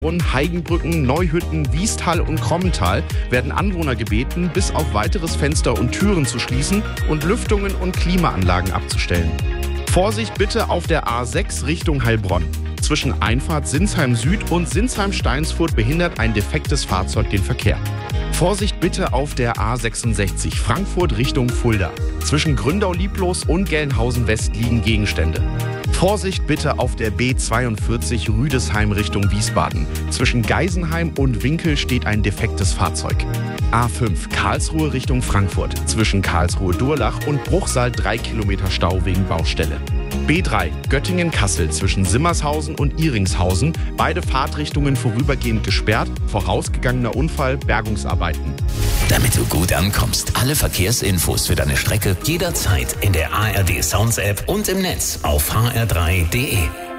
Heigenbrücken, Neuhütten, Wiestal und Krommental werden Anwohner gebeten, bis auf weiteres Fenster und Türen zu schließen und Lüftungen und Klimaanlagen abzustellen. Vorsicht bitte auf der A6 Richtung Heilbronn. Zwischen Einfahrt Sinsheim Süd und Sinsheim-Steinsfurt behindert ein defektes Fahrzeug den Verkehr. Vorsicht bitte auf der A66 Frankfurt Richtung Fulda. Zwischen Gründau-Lieblos und Gelnhausen West liegen Gegenstände. Vorsicht bitte auf der B42 Rüdesheim Richtung Wiesbaden. Zwischen Geisenheim und Winkel steht ein defektes Fahrzeug. A5 Karlsruhe Richtung Frankfurt. Zwischen Karlsruhe-Durlach und Bruchsal 3 Kilometer Stau wegen Baustelle. B3 Göttingen-Kassel zwischen Simmershausen und Iringshausen. Beide Fahrtrichtungen vorübergehend gesperrt. Vorausgegangener Unfall, Bergungsarbeiten. Damit du gut ankommst, alle Verkehrsinfos für deine Strecke jederzeit in der ARD Sounds App und im Netz auf hr3.de.